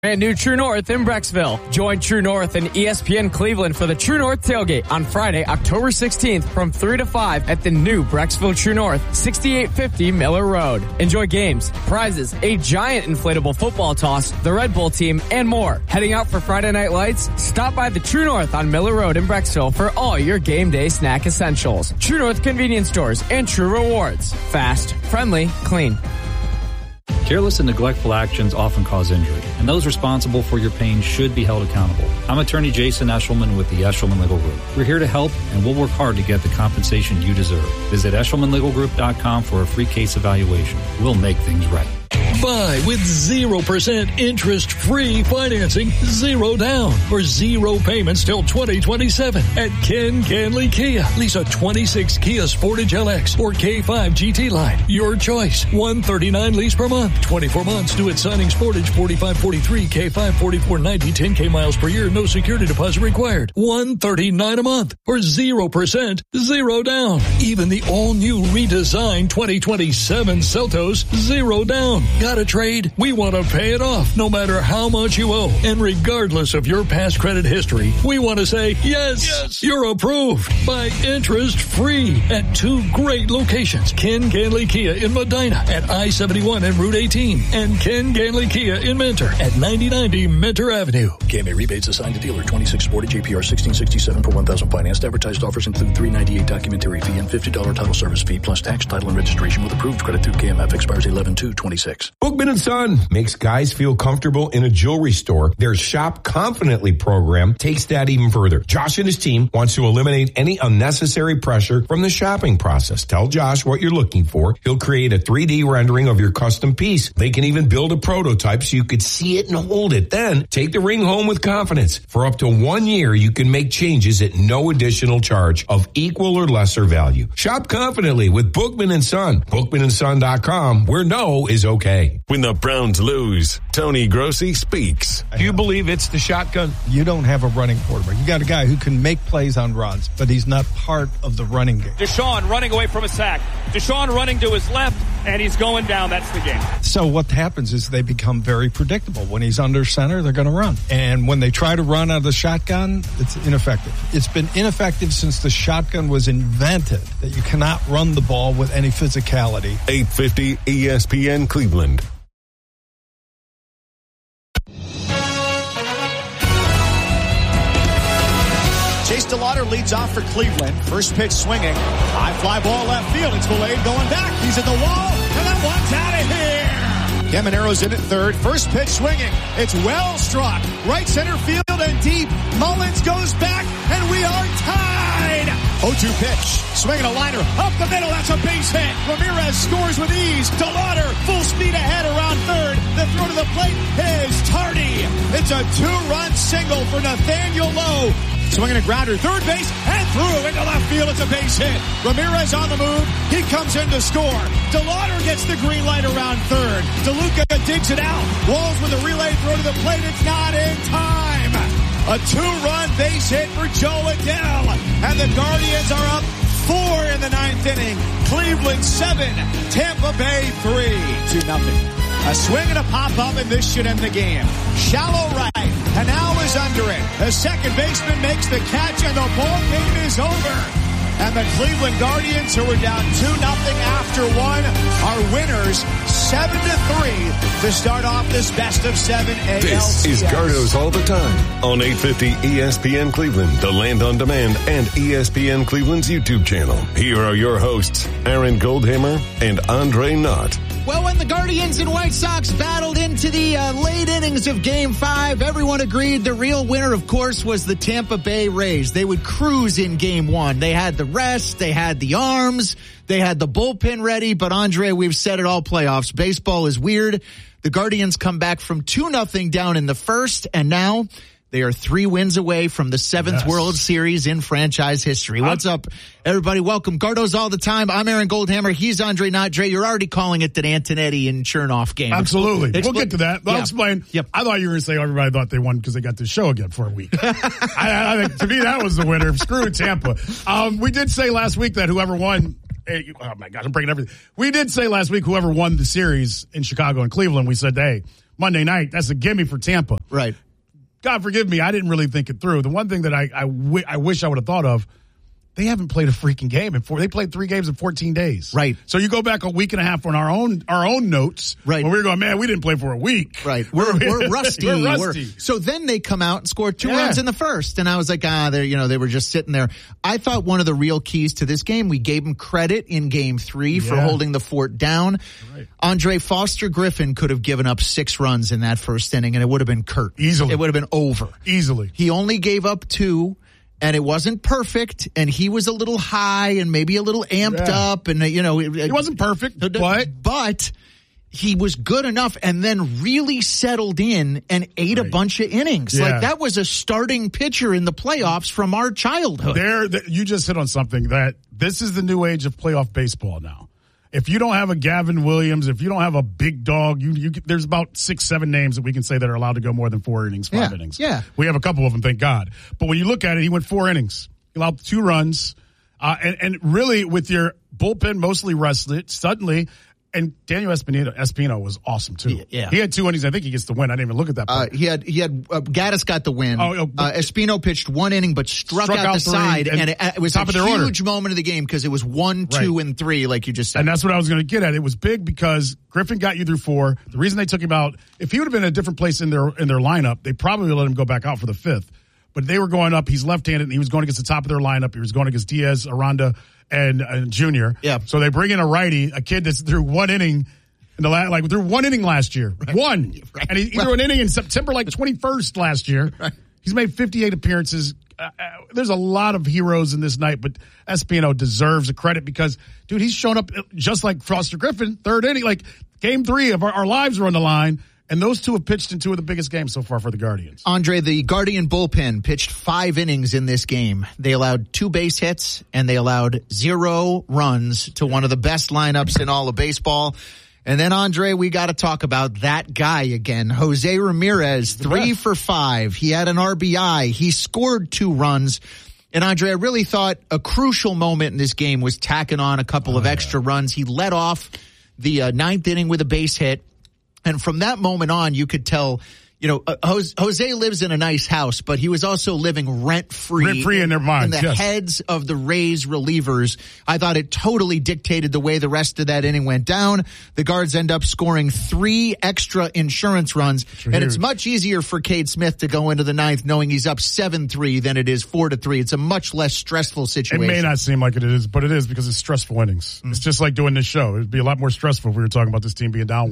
And new True North in Brecksville. Join True North and ESPN Cleveland for the True North Tailgate on Friday, October 16th from 3 to 5 at the new Brecksville True North, 6850 Miller Road. Enjoy games, prizes, a giant inflatable football toss, the Red Bull team, and more. Heading out for Friday Night Lights? Stop by the True North on Miller Road in Brecksville for all your game day snack essentials. True North convenience stores and True Rewards. Fast, friendly, clean. Careless and neglectful actions often cause injury, and those responsible for your pain should be held accountable. I'm attorney Jason Eshelman with the Eshelman Legal Group. We're here to help, and we'll work hard to get the compensation you deserve. Visit EshelmanLegalGroup.com for a free case evaluation. We'll make things right. Buy with 0% interest-free financing, 0 down, or 0 payments till 2027 at Ken Canley Kia. Lease a 26 Kia Sportage LX or K5 GT line. Your choice. $139 lease per month. 24 months due at signing. Sportage $45.43, K5 $44.90, 10K miles per year. No security deposit required. $139 a month or 0%, 0 down. Even the all-new redesigned 2027 Seltos, 0 down. Got a trade? We want to pay it off no matter how much you owe. And regardless of your past credit history, we want to say, yes, you're approved. Buy interest-free at 2 great locations. Ken Canley Kia in Medina at I-71 and Route 18. And Ken Canley Kia in Mentor at 9090 Mentor Avenue. KMA rebates assigned to dealer 26 Sportage APR 1667 per 1,000 financed. Advertised offers include $398 documentary fee and $50 title service fee plus tax, title, and registration with approved credit through KMF. Expires 11/2/26. Bookman & Son makes guys feel comfortable in a jewelry store. Their Shop Confidently program takes that even further. Josh and his team wants to eliminate any unnecessary pressure from the shopping process. Tell Josh what you're looking for. He'll create a 3D rendering of your custom piece. They can even build a prototype so you could see it and hold it. Then take the ring home with confidence. For up to 1 year, you can make changes at no additional charge of equal or lesser value. Shop confidently with Bookman & Son. BookmanandSon.com, where no is okay. When the Browns lose, Tony Grossi speaks. Do you believe it's the shotgun? You don't have a running quarterback. You got a guy who can make plays on runs, but he's not part of the running game. Deshaun running away from a sack. Deshaun running to his left, and he's going down. That's the game. So what happens is they become very predictable. When he's under center, they're going to run. And when they try to run out of the shotgun, it's ineffective. It's been ineffective since the shotgun was invented, that you cannot run the ball with any physicality. 850 ESPN Cleveland. Chase DeLauder leads off for Cleveland. First pitch swinging. High fly ball left field. It's Vilade going back. He's at the wall, and that one's out of here. Caminero's in at third. First pitch swinging. It's well struck. Right center field and deep. Mullins goes back, and we are tied. 0-2 pitch. Swinging a liner up the middle. That's a base hit. Ramirez scores with ease. DeLauder full speed ahead around third. The throw to the plate is tardy. It's a 2-run single for Nathaniel Lowe. Swinging a grounder, third base, and through into left field. It's a base hit. Ramirez on the move. He comes in to score. DeLauder gets the green light around third. DeLuca digs it out. Walls with a relay throw to the plate. It's not in time. A 2-run base hit for Joe Adell. And the Guardians are up 4 in the 9th inning. Cleveland 7, Tampa Bay 3. 2-0. A swing and a pop-up, and this should end the game. Shallow right. Hanau is under it. The second baseman makes the catch, and the ball game is over. And the Cleveland Guardians, who were down 2-0 after 1, are winners 7-3 to start off this best-of-7 ALCS. This is Gardo's All the Time on 850 ESPN Cleveland, the Land on Demand, and ESPN Cleveland's YouTube channel. Here are your hosts, Aaron Goldhammer and Andre Knott. Well, when the Guardians and White Sox battled into the late innings of Game 5, everyone agreed the real winner, of course, was the Tampa Bay Rays. They would cruise in Game 1. They had the rest, they had the arms, they had the bullpen ready, but Andre, we've said it all playoffs. Baseball is weird. The Guardians come back from 2-0 down in the first, and now they are 3 wins away from the 7th World Series in franchise history. What's up, everybody? Welcome. Gardo's All the Time. I'm Aaron Goldhammer. He's Andre Knott. Dre, you're already calling it the Antonetti and Chernoff game. Absolutely. We'll get to that. I'll explain. Yep. I thought you were going to say everybody thought they won because they got this show again for a week. I think, to me, that was the winner. Screw Tampa. We did say last week that whoever won oh my gosh, I'm breaking everything. We did say last week whoever won the series in Chicago and Cleveland, we said, hey, Monday night. That's a gimme for Tampa. Right. God forgive me, I didn't really think it through. The one thing that I wish I would have thought of, they haven't played a freaking game they played 3 games in 14 days. Right. So you go back a week and a half on our own notes. Right. When we were going, man, we didn't play for a week. Right. We're rusty. We're rusty. So then they come out and score 2 runs in the first. And I was like, they were just sitting there. I thought one of the real keys to this game, we gave them credit in game 3 for holding the fort down. Right. Andre Foster Griffin could have given up 6 runs in that first inning and it would have been curtains. Easily. It would have been over. Easily. He only gave up 2. And it wasn't perfect, and he was a little high and maybe a little amped up, and he wasn't perfect, but he was good enough, and then really settled in and ate a bunch of innings. Yeah. Like that was a starting pitcher in the playoffs from our childhood. You just hit on something that this is the new age of playoff baseball now. If you don't have a Gavin Williams, if you don't have a big dog, there's about 6-7 names that we can say that are allowed to go more than 4 innings, 5 innings. Yeah. We have a couple of them, thank God. But when you look at it, he went 4 innings. He allowed 2 runs. And really, with your bullpen mostly rested, suddenly, and Daniel Espino was awesome too. Yeah. He had 2 innings. I think he gets the win. I didn't even look at that part. He had Gaddis got the win. Espino pitched 1 inning, but struck out the side, and it was top a of their huge moment of the game because it was 1, 2, and 3, like you just said. And that's what I was going to get at. It was big because Griffin got you through 4. The reason they took him out, if he would have been in a different place in their lineup, they probably would let him go back out for the 5th. But they were going up. He's left-handed, and he was going against the top of their lineup. He was going against Diaz, Aranda, and Junior. Yeah. So they bring in a righty, a kid that's through 1 inning. Through 1 inning last year. Right. 1. Right. And he threw an inning in September 21st last year. Right. He's made 58 appearances. There's a lot of heroes in this night, but Espino deserves a credit because, dude, he's shown up just like Foster Griffin, 3rd inning. Like, game 3 of our lives are on the line, and those 2 have pitched in 2 of the biggest games so far for the Guardians. Andre, the Guardian bullpen pitched 5 innings in this game. They allowed 2 base hits, and they allowed 0 runs to one of the best lineups in all of baseball. And then, Andre, we got to talk about that guy again. Jose Ramirez, 3 for 5. He had an RBI. He scored 2 runs. And, Andre, I really thought a crucial moment in this game was tacking on a couple of extra runs. He led off the 9th inning with a base hit. And from that moment on, you could tell, Jose lives in a nice house, but he was also living rent-free in their minds, in the heads of the Rays relievers. I thought it totally dictated the way the rest of that inning went down. The Guards end up scoring 3 extra insurance runs, and it's much easier for Cade Smith to go into the 9th knowing he's up 7-3 than it is 4-3. It's a much less stressful situation. It may not seem like it is, but it is because it's stressful innings. It's just like doing this show. It would be a lot more stressful if we were talking about this team being down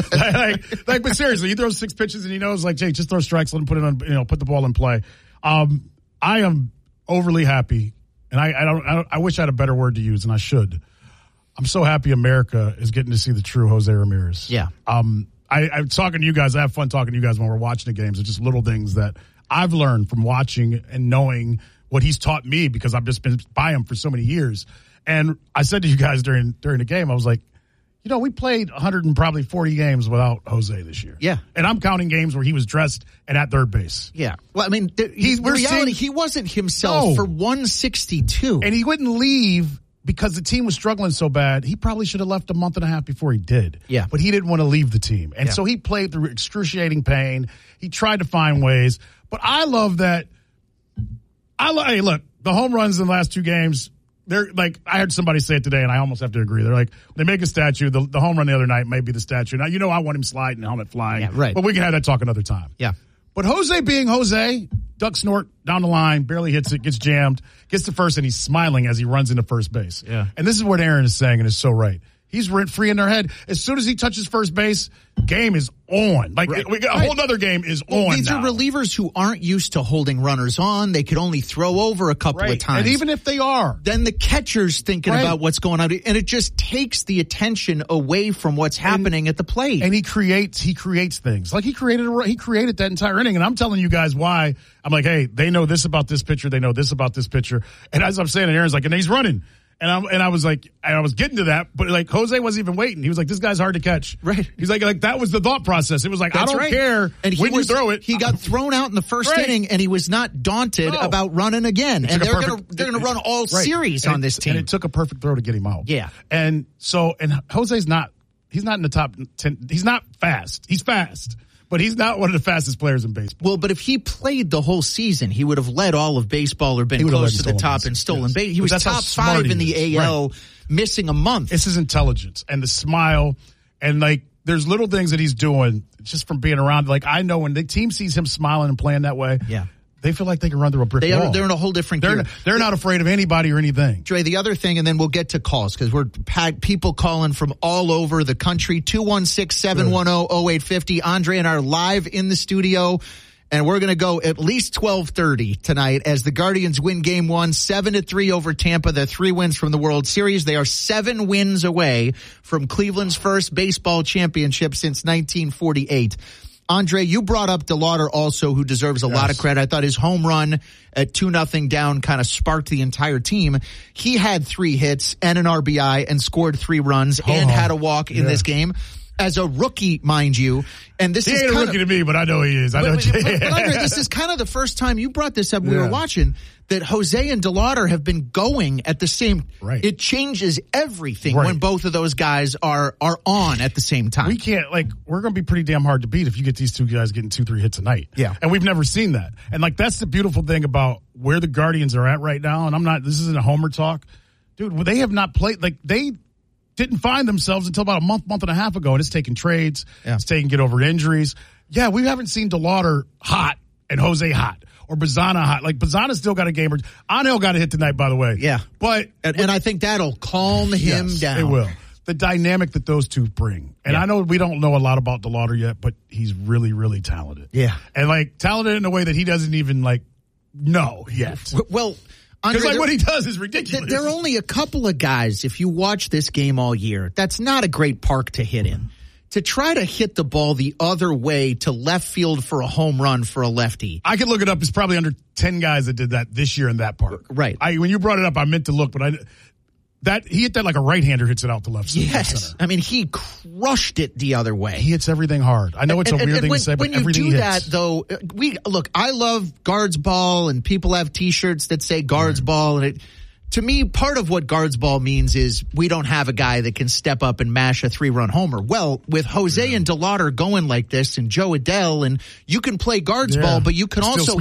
1-0. But seriously, he throws 6 pitches and he knows, like, Jay, just throw strikes, let him put it on, put the ball in play. I am overly happy, and I wish I had a better word to use, and I should. I'm so happy America is getting to see the true Jose Ramirez. Yeah. I'm talking to you guys. I have fun talking to you guys when we're watching the games. It's just little things that I've learned from watching and knowing what he's taught me because I've just been by him for so many years. And I said to you guys during the game, I was like, we played 140 games without Jose this year. Yeah. And I'm counting games where he was dressed and at 3rd base. Yeah. Well, I mean, he wasn't himself for 162. And he wouldn't leave because the team was struggling so bad. He probably should have left a month and a half before he did. Yeah. But he didn't want to leave the team. And so he played through excruciating pain. He tried to find ways. But I love that. Hey, look, the home runs in the last 2 games, they're like, I heard somebody say it today, and I almost have to agree. They're like, they make a statue. The home run the other night may be the statue. Now, I want him sliding, helmet flying. Yeah, right. But we can have that talk another time. Yeah. But Jose being Jose, duck snort down the line, barely hits it, gets jammed, gets to first, and he's smiling as he runs into first base. Yeah. And this is what Aaron is saying, and it's so right. He's rent-free in their head. As soon as he touches first base, game is on. Like, a whole other game is on These are relievers who aren't used to holding runners on. They could only throw over a couple of times. And even if they are. Then the catcher's thinking about what's going on. And it just takes the attention away from what's happening at the plate. And he creates things. Like, he created that entire inning. And I'm telling you guys why. I'm like, hey, they know this about this pitcher. They know this about this pitcher. And as I'm saying, Aaron's like, and he's running. And I was like, I was getting to that, but like Jose wasn't even waiting. He was like, this guy's hard to catch. Right. He's like that was the thought process. It was like, I don't care when you throw it. He got thrown out in the first inning, and he was not daunted about running again. And they're going to run all series on this team. And it took a perfect throw to get him out. Yeah. And Jose's he's not in the top 10. He's not fast. He's fast. but he's not one of the fastest players in baseball. Well, but if he played the whole season, he would have led all of baseball or been close to the top in stolen base. He was top 5 in the AL, missing a month. It's his intelligence and the smile, and like there's little things that he's doing just from being around. Like I know when the team sees him smiling and playing that way, they feel like they can run through a brick wall. They're in a whole different gear. They're not afraid of anybody or anything. Dre, the other thing, and then we'll get to calls because we're people calling from all over the country. 216-710-0850. Andre and I are live in the studio, and we're going to go at least 12:30 tonight as the Guardians win Game 1, 7-3 over Tampa. They're 3 wins from the World Series. They are 7 wins away from Cleveland's first baseball championship since 1948. Andre, you brought up DeLauder also, who deserves a lot of credit. I thought his home run at 2-0 down kind of sparked the entire team. He had 3 hits and an RBI and scored 3 runs and had a walk in this game. As a rookie, mind you. And this is ain't a rookie to me, but I know he is. I know. But Andre, this is kind of the first time you brought this up. We were watching that Jose and DeLauder have been going at the same. Right. It changes everything when both of those guys are on at the same time. We can't we're going to be pretty damn hard to beat if you get these 2 guys getting 2-3 hits a night. Yeah, and we've never seen that. And that's the beautiful thing about where the Guardians are at right now. And this isn't a homer talk, dude. They have not played they didn't find themselves until about a month and a half ago, and it's taking trades. It's taking get over injuries. Yeah, we haven't seen DeLauder hot and Jose hot or Bazana hot. Like Bazana still got a game. Anel got a hit tonight, by the way. Yeah, but and I think that'll calm him down. It will. The dynamic that those two bring, and I know we don't know a lot about DeLauder yet, but he's really, really talented. Yeah, and talented in a way that he doesn't even know yet. Well. Because what he does is ridiculous. There are only a couple of guys, if you watch this game all year, that's not a great park to hit in. To try to hit the ball the other way to left field for a home run for a lefty. I could look it up. It's probably under 10 guys that did that this year in that park. Right. When you brought it up, I meant to look, but he hit that like a right-hander hits it out the left side. Yes. I mean, he crushed it the other way. He hits everything hard. I know it's a weird thing to say, but everything he hits. When you do that, though, I love Guards Ball, and people have T-shirts that say Guards Ball, and to me, part of what Guards Ball means is we don't have a guy that can step up and mash a 3-run homer. Well, with Jose and DeLauder going like this, and Joe Adell, and you can play Guards Ball, but you can also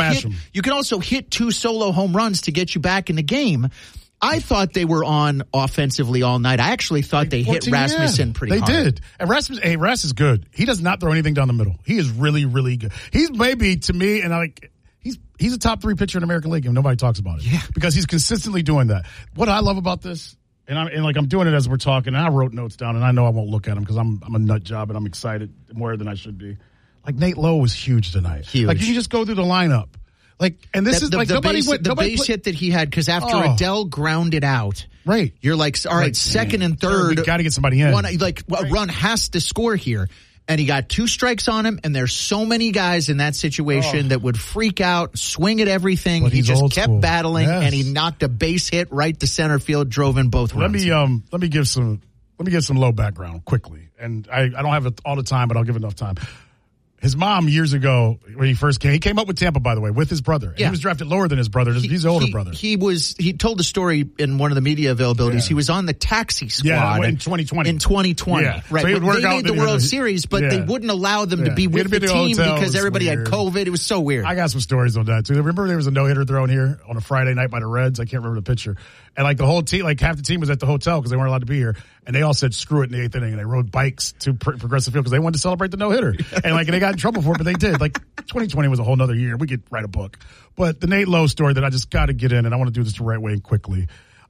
hit 2 solo home runs to get you back in the game. I thought they were on offensively all night. I actually thought they hit Rasmussen pretty hard. They did. And Ras is good. He does not throw anything down the middle. He is really, really good. He's maybe, to me, and he's a top 3 pitcher in the American League, and nobody talks about it. Yeah. Because he's consistently doing that. What I love about this, and I'm doing it as we're talking, and I wrote notes down, and I know I won't look at them because I'm a nut job, and I'm excited more than I should be. Nate Lowe was huge tonight. Huge. You can just go through the lineup. And this is the base hit that he had, because after Adell grounded out, right? You're all right, second and third, we got to get somebody in. A run has to score here, and he got 2 strikes on him. And there's so many guys in that situation that would freak out, swing at everything. But he just kept battling, yes. and he knocked a base hit right to center field, drove in both runs. Let me give some low background quickly, and I don't have it all the time, but I'll give enough time. His mom, years ago, when he first came, he came up with Tampa, by the way, with his brother. Yeah. He was drafted lower than his brother. He's the older brother. He told the story in one of the media availabilities. Yeah. He was on the taxi squad in 2020. In 2020. Yeah. Right. So he would work they out made the World Series, but they wouldn't allow them to be with the team because everybody had COVID. It was so weird. I got some stories on that, too. Remember there was a no-hitter thrown here on a Friday night by the Reds? I can't remember the pitcher. And the whole team, half the team was at the hotel because they weren't allowed to be here. And they all said, screw it in the 8th inning. And they rode bikes to Progressive Field because they wanted to celebrate the no-hitter. And they got in trouble for it, but they did. 2020 was a whole nother year. We could write a book. But the Nate Lowe story that I just got to get in, and I want to do this the right way and quickly.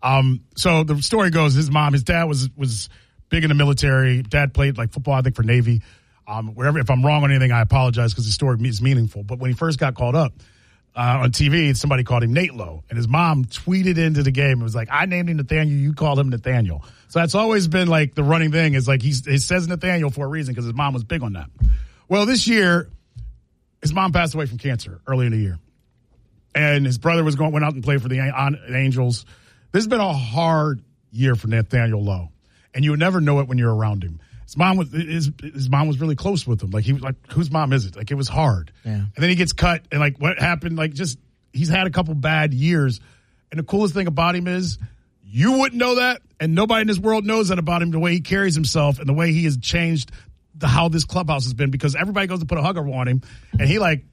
So the story goes, his dad was big in the military. Dad played football, I think, for Navy. If I'm wrong on anything, I apologize because the story is meaningful. But when he first got called up, on TV, somebody called him Nate Lowe, and his mom tweeted into the game. It was I named him Nathaniel, you called him Nathaniel. So that's always been the running thing is he says Nathaniel for a reason because his mom was big on that. Well, this year, his mom passed away from cancer early in the year, and his brother went out and played for the Angels. This has been a hard year for Nathaniel Lowe, and you would never know it when you're around him. His mom was really close with him. He was whose mom is it? It was hard. Yeah. And then he gets cut, and what happened? He's had a couple bad years. And the coolest thing about him is you wouldn't know that, and nobody in this world knows that about him. The way he carries himself and the way he has changed how this clubhouse has been, because everybody goes to put a hugger on him, and he like